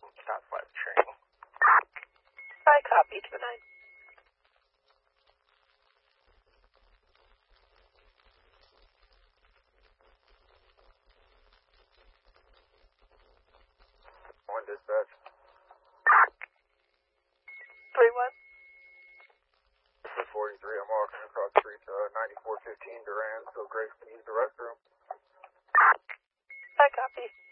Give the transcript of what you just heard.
Stop by the train. I copy to the 9. One dispatch. 3-1. This is 43. I'm walking across the street to 9415 Duran, so Grace can use the restroom. I copy.